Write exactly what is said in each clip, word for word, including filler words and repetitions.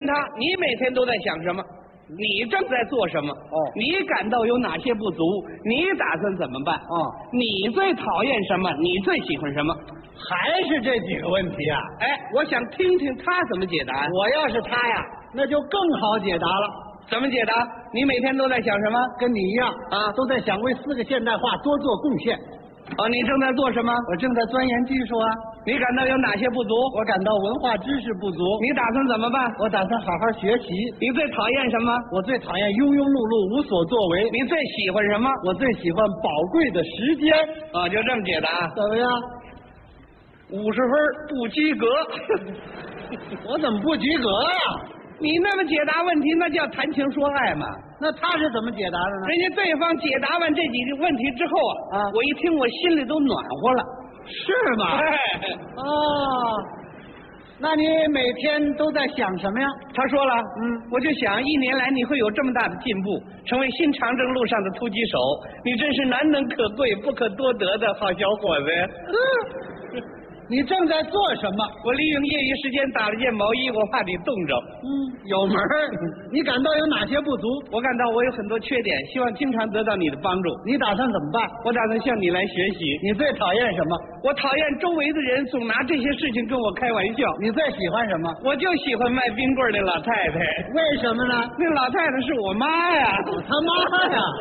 他，你每天都在想什么？你正在做什么？哦，你感到有哪些不足？你打算怎么办？哦，你最讨厌什么？你最喜欢什么？ 还是这几个问题啊？ 哎，我想听听他怎么解答。 我要是他呀，那就更好解答了。 怎么解答？你每天都在想什么？ 跟你一样啊，都在想为四个现代化多做贡献。 哦，你正在做什么？ 我正在钻研技术啊。 你感到有哪些不足？ 我感到文化知识不足。 你打算怎么办？ 我打算好好学习。 你最讨厌什么？ 我最讨厌庸庸碌碌、无所作为。 你最喜欢什么？ 我最喜欢宝贵的时间。 啊，就这么解答？ 怎么样？ 五十分不及格。 我怎么不及格啊？ 你那么解答问题，那叫谈情说爱嘛？ 那他是怎么解答的呢？ 人家对方解答完这几个问题之后啊，啊，我一听我心里都暖和了。 是吗？ 哎， 哦，那你每天都在想什么呀？ 他说了，嗯，我就想一年来你会有这么大的进步，成为新长征路上的突击手，你真是难能可贵、不可多得的好小伙子。 嗯，你正在做什么？ 我利用业余时间打了件毛衣，我怕你冻着。 嗯，有门儿。你感到有哪些不足？ 我感到我有很多缺点，希望经常得到你的帮助。 你打算怎么办？ 我打算向你来学习。 你最讨厌什么？ 我讨厌周围的人总拿这些事情跟我开玩笑。 你最喜欢什么？ 我就喜欢卖冰棍的老太太。 为什么呢？ 那老太太是我妈呀！ 我他妈呀！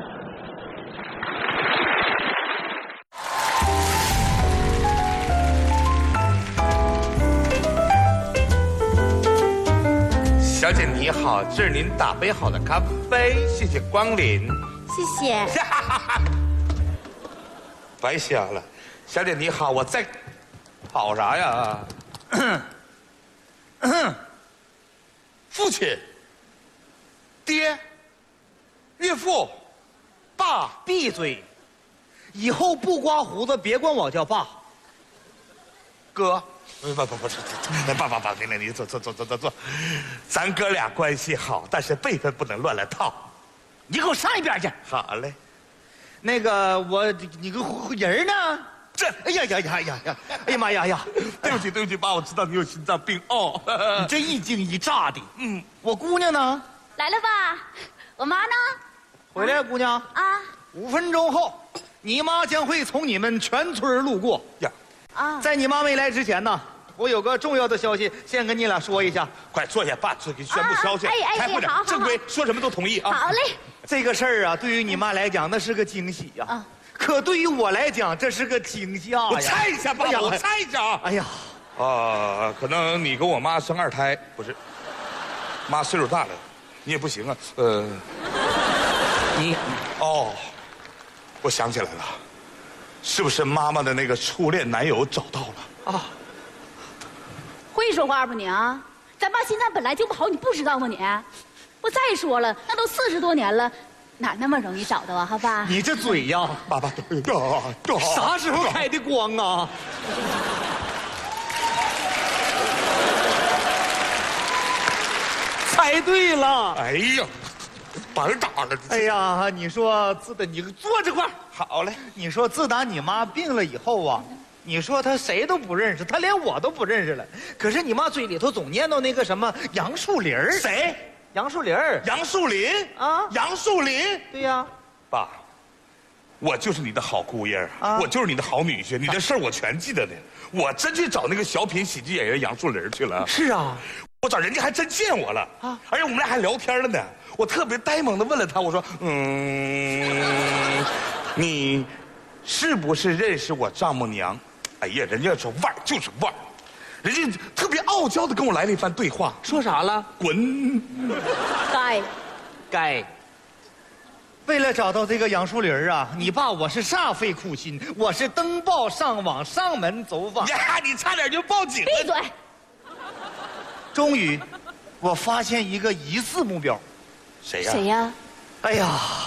小姐你好，这是您打杯好的咖啡，谢谢光临。 谢谢。 白瞎了，小姐你好，我在跑啥呀？父亲、爹、岳父、爸， 闭嘴！以后不刮胡子别管我叫爸。 哥。不不不不是，爸爸爸，您您坐坐坐坐坐坐，咱哥俩关系好，但是辈分不能乱了套。 你给我上一边去！ 好嘞。 那个我，你个人呢？ 这，哎呀呀呀呀呀！ 哎呀妈呀呀！ 对不起对不起，爸，我知道你有心脏病哦。 你这一惊一乍的。 嗯， 我姑娘呢？ 来了吧？我妈呢？ 回来，姑娘。 啊。 五分钟后，你妈将会从你们全村路过呀。 啊， 在你妈没来之前呢，我有个重要的消息，先跟你俩说一下。 快坐下，爸，这个宣布消息。 哎哎哎，好， 正规，说什么都同意啊。 好嘞。 这个事儿啊，对于你妈来讲，那是个惊喜呀。啊。可对于我来讲，这是个惊吓呀。 我猜一下，爸，我猜一下啊。 哎呀， 啊，可能你跟我妈生二胎，不是？妈岁数大了，你也不行啊。呃， 你哦，我想起来了。是不是妈妈的那个初恋男友找到了啊？ 会说话不你啊？咱爸心脏本来就不好，你不知道吗你？我再说了，那都四十多年了，哪那么容易找到啊？好吧？ 你这嘴呀， 爸爸， 啥时候开的光啊？猜对了！ 哎呀，白打了！ 哎呀，你说自打你坐这块儿。 好嘞， 你说自打你妈病了以后啊，你说她谁都不认识，她连我都不认识了。可是你妈嘴里头总念叨那个什么杨树林儿。 谁？ 杨树林儿。 杨树林啊？ 杨树林？ 对呀。 爸，我就是你的好姑爷啊，我就是你的好女婿，你的事儿我全记得的。我真去找那个小品喜剧演员杨树林去了。 是啊， 我找人家还真见我了啊，而且我们俩还聊天了呢。我特别呆萌的问了他，我说：“嗯，你是不是认识我丈母娘？”哎呀，人家说腕儿就是腕儿，人家特别傲娇的跟我来了一番对话， 说啥了？ 滚！ 该， 该。为了找到这个杨树林啊，你爸我是煞费苦心，我是登报上网、上门走访。 呀，你差点就报警了！ 闭嘴！ 终于，我发现一个疑似目标。 谁呀？ 谁呀？ 哎呀，